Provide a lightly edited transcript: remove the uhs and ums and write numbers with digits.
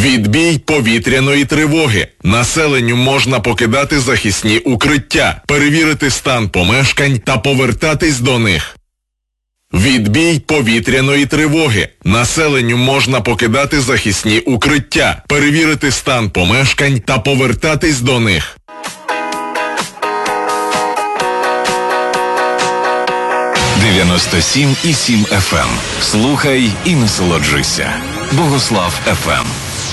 Відбій повітряної тривоги. Населенню можна покидати захисні укриття, перевірити стан помешкань та повертатись до них. Відбій повітряної тривоги. Населенню можна покидати захисні укриття, перевірити стан помешкань та повертатись до них. «97,7 FM. Слухай і насолоджуйся. Богослав FM.